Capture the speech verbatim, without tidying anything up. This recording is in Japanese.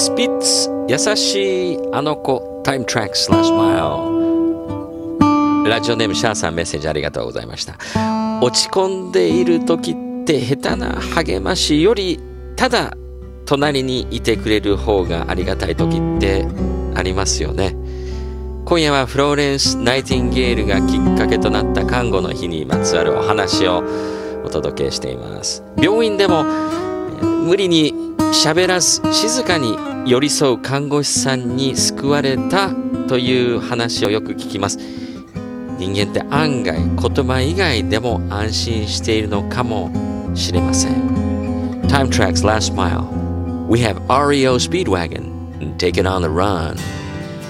スピッツ優しいあの子 Time Track Slash Mile。 ラジオネームシャーさん、メッセージありがとうございました。落ち込んでいる時って下手な励ましよりただ隣にいてくれる方がありがたい時ってありますよね。今夜はフローレンス・ナイティンゲールがきっかけとなった看護の日にまつわるお話をお届けしています。病院でも無理に喋らず静かに寄り添う看護師さんに救われたという話をよく聞きます。人間って案外言葉以外でも安心しているのかもしれません。 Time Tracks Last Mile. We have アールイーオー Speedwagon and take it on the run.